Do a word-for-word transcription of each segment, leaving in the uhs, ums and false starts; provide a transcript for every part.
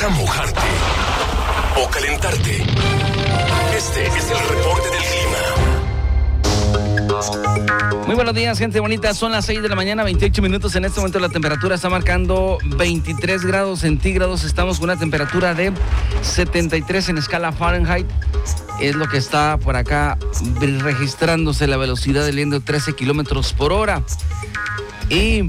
¿Vas a mojarte o calentarte? Este es el reporte del clima. Muy buenos días, gente bonita. Son las seis de la mañana, veintiocho minutos. En este momento la temperatura está marcando veintitrés grados centígrados. Estamos con una temperatura de setenta y tres en escala Fahrenheit. Es lo que está por acá registrándose la velocidad del viento, trece kilómetros por hora. Y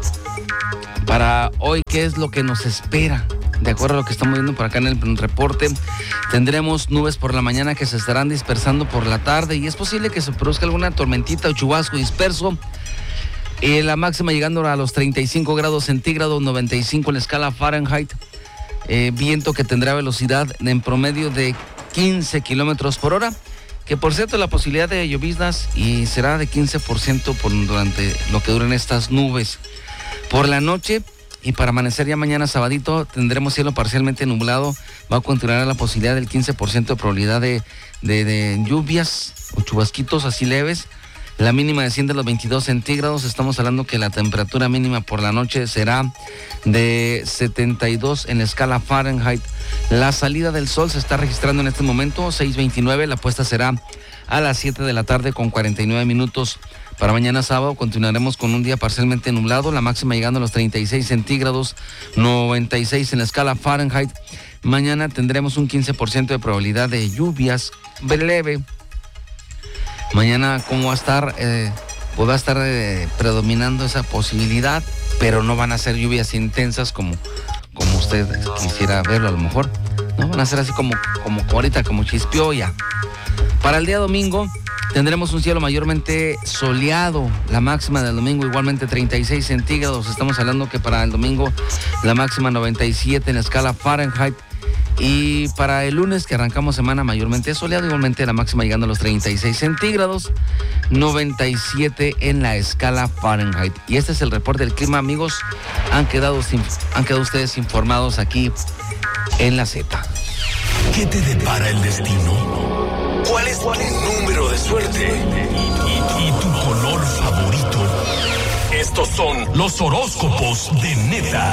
para hoy, ¿qué es lo que nos espera? De acuerdo a lo que estamos viendo por acá en el reporte, tendremos nubes por la mañana que se estarán dispersando por la tarde y es posible que se produzca alguna tormentita o chubasco disperso. Eh, la máxima llegando a los treinta y cinco grados centígrados, noventa y cinco en la escala Fahrenheit. Eh, viento que tendrá velocidad en promedio de quince kilómetros por hora. Que por cierto, la posibilidad de lloviznas y será de quince por ciento por, durante lo que duren estas nubes. Por la noche y para amanecer ya mañana sabadito tendremos cielo parcialmente nublado. Va a continuar la posibilidad del quince por ciento de probabilidad de, de, de lluvias o chubasquitos así leves. La mínima desciende a los veintidós centígrados. Estamos hablando que la temperatura mínima por la noche será de setenta y dos en la escala Fahrenheit. La salida del sol se está registrando en este momento, seis veintinueve. La puesta será a las siete de la tarde con cuarenta y nueve minutos. Para mañana sábado continuaremos con un día parcialmente nublado, la máxima llegando a los treinta y seis centígrados, noventa y seis en la escala Fahrenheit. Mañana tendremos un quince por ciento de probabilidad de lluvias leve. Mañana, ¿cómo va a estar? Eh, pues va a estar eh, predominando esa posibilidad, pero no van a ser lluvias intensas como, como usted quisiera verlo a lo mejor. No van a ser así como, como ahorita, como chispioya. Para el día domingo tendremos un cielo mayormente soleado, la máxima del domingo igualmente treinta y seis centígrados. Estamos hablando que para el domingo la máxima noventa y siete en la escala Fahrenheit. Y para el lunes que arrancamos semana mayormente soleado, igualmente la máxima llegando a los treinta y seis centígrados, noventa y siete en la escala Fahrenheit. Y este es el reporte del clima, amigos. Han quedado, han quedado ustedes informados aquí en la Z. ¿Qué te depara el destino? ¿Cuál es tu número de suerte? ¿Y, y, y tu color favorito? Estos son los horóscopos de Neta.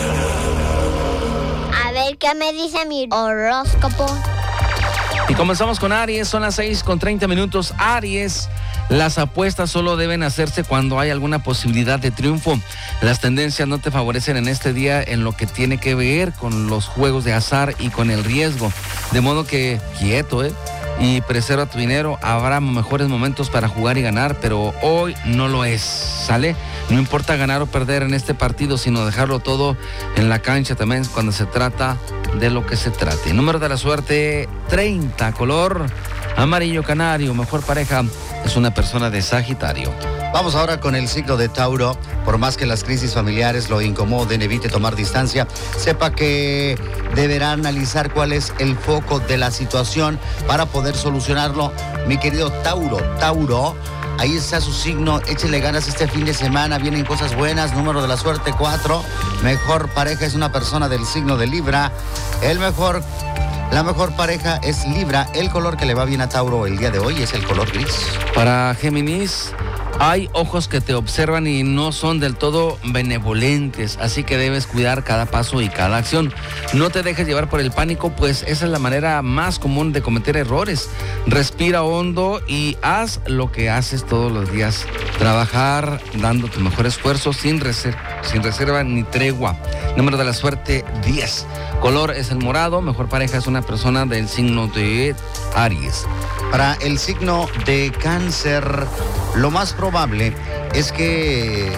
A ver qué me dice mi horóscopo. Y comenzamos con Aries, son las seis con treinta minutos. Aries, las apuestas solo deben hacerse cuando hay alguna posibilidad de triunfo. Las tendencias no te favorecen en este día en lo que tiene que ver con los juegos de azar y con el riesgo. De modo que, quieto, ¿eh? Y preserva tu dinero. Habrá mejores momentos para jugar y ganar, pero hoy no lo es, ¿sale? No importa ganar o perder en este partido, sino dejarlo todo en la cancha también cuando se trata de lo que se trate. Número de la suerte, treinta, color amarillo canario. Mejor pareja es una persona de Sagitario. Vamos ahora con el signo de Tauro. Por más que las crisis familiares lo incomoden, evite tomar distancia. Sepa que deberá analizar cuál es el foco de la situación para poder solucionarlo. Mi querido Tauro, Tauro, ahí está su signo, échele ganas este fin de semana, vienen cosas buenas. Número de la suerte, cuatro. Mejor pareja es una persona del signo de Libra. El mejor, la mejor pareja es Libra. El color que le va bien a Tauro el día de hoy es el color gris. Para Géminis, hay ojos que te observan y no son del todo benevolentes, así que debes cuidar cada paso y cada acción. No te dejes llevar por el pánico, pues esa es la manera más común de cometer errores. Respira hondo y haz lo que haces todos los días. Trabajar dando tu mejor esfuerzo sin reserva, sin reserva ni tregua. Número de la suerte, diez. Color es el morado. Mejor pareja es una persona del signo de Aries. Para el signo de Cáncer, lo más probable es que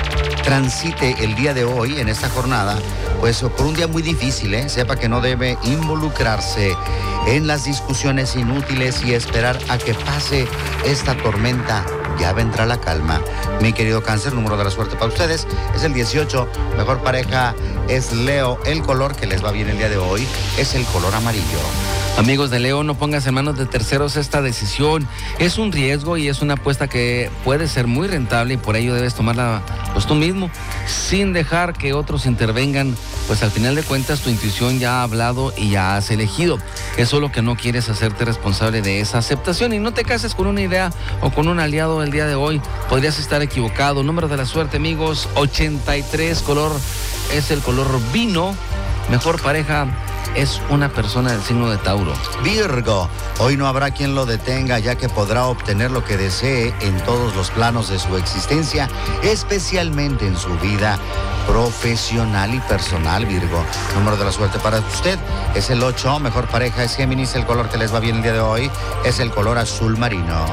transite el día de hoy, en esta jornada, pues por un día muy difícil, ¿eh? Sepa que no debe involucrarse en las discusiones inútiles y esperar a que pase esta tormenta. Ya vendrá la calma. Mi querido Cáncer, número de la suerte para ustedes es el dieciocho. Mejor pareja es Leo. El color que les va bien el día de hoy es el color amarillo. Amigos de Leo, no pongas en manos de terceros esta decisión. Es un riesgo y es una apuesta que puede ser muy rentable y por ello debes tomarla pues tú mismo, sin dejar que otros intervengan, pues al final de cuentas tu intuición ya ha hablado y ya has elegido. Es solo que no quieres hacerte responsable de esa aceptación y no te cases con una idea o con un aliado el día de hoy. Podrías estar equivocado. Número de la suerte, amigos, ochenta y tres, color es el color vino. Mejor pareja es una persona del signo de Tauro. Virgo, hoy no habrá quien lo detenga, ya que podrá obtener lo que desee en todos los planos de su existencia, especialmente en su vida profesional y personal, Virgo. Número de la suerte para usted es el ocho. Mejor pareja es Géminis. El color que les va bien el día de hoy es el color azul marino.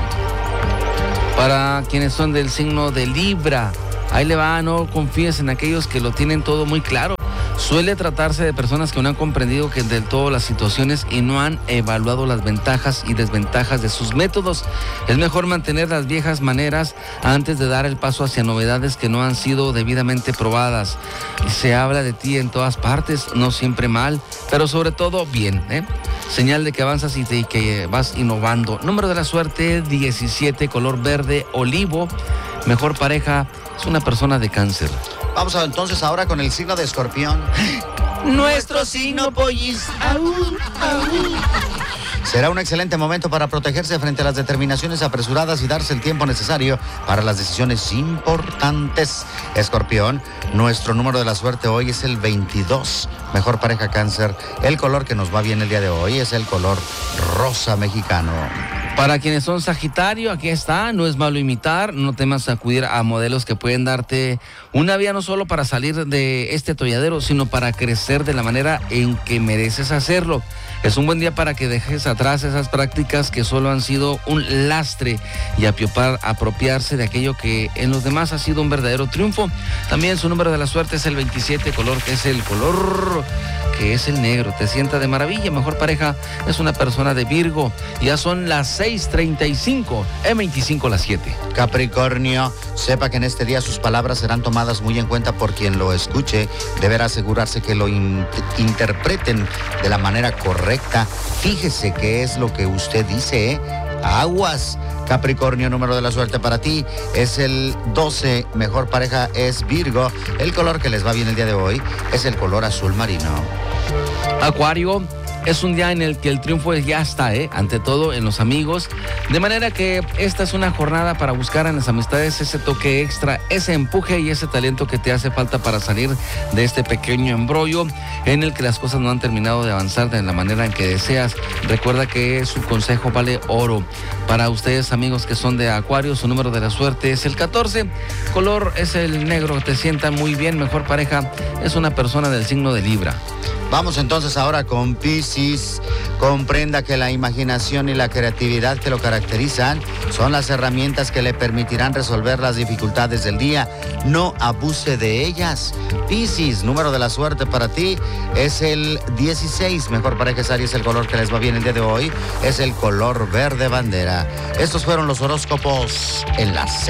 Para quienes son del signo de Libra, ahí le va, no confíes en aquellos que lo tienen todo muy claro. Suele tratarse de personas que no han comprendido que del todo las situaciones y no han evaluado las ventajas y desventajas de sus métodos. Es mejor mantener las viejas maneras antes de dar el paso hacia novedades que no han sido debidamente probadas. Se habla de ti en todas partes, no siempre mal, pero sobre todo bien, ¿eh? Señal de que avanzas y, te, y que vas innovando. Número de la suerte diecisiete, color verde olivo. Mejor pareja es una persona de Cáncer. Vamos a, entonces ahora con el signo de Escorpión. Nuestro signo, pollis. Au, au. Será un excelente momento para protegerse frente a las determinaciones apresuradas y darse el tiempo necesario para las decisiones importantes. Escorpión, nuestro número de la suerte hoy es el veintidós. Mejor pareja Cáncer. El color que nos va bien el día de hoy es el color rosa mexicano. Para quienes son Sagitario, aquí está, no es malo imitar, no temas acudir a modelos que pueden darte una vía no solo para salir de este atolladero, sino para crecer de la manera en que mereces hacerlo. Es un buen día para que dejes atrás esas prácticas que solo han sido un lastre y apiopar, apropiarse de aquello que en los demás ha sido un verdadero triunfo. También su número de la suerte es el veintisiete, color que es el color que es el negro. Te sienta de maravilla. Mejor pareja es una persona de Virgo. Ya son las seis treinta y cinco, en veinticinco las siete. Capricornio, sepa que en este día sus palabras serán tomadas muy en cuenta por quien lo escuche. Deberá asegurarse que lo in- interpreten de la manera correcta. Fíjese qué es lo que usted dice, ¿eh? Aguas. Capricornio, número de la suerte para ti es el doce. Mejor pareja es Virgo. El color que les va bien el día de hoy es el color azul marino. Acuario, es un día en el que el triunfo ya está, ¿eh? Ante todo en los amigos. De manera que esta es una jornada para buscar en las amistades ese toque extra, ese empuje y ese talento que te hace falta para salir de este pequeño embrollo en el que las cosas no han terminado de avanzar de la manera en que deseas. Recuerda que su consejo vale oro. Para ustedes, amigos que son de Acuario, su número de la suerte es el catorce. Color es el negro, te sienta muy bien. Mejor pareja es una persona del signo de Libra. Vamos entonces ahora con Piscis. Comprenda que la imaginación y la creatividad que lo caracterizan son las herramientas que le permitirán resolver las dificultades del día. No abuse de ellas. Piscis, número de la suerte para ti es el dieciséis. Mejor pareja es Aries. El color que les va bien el día de hoy es el color verde bandera. Estos fueron los horóscopos en la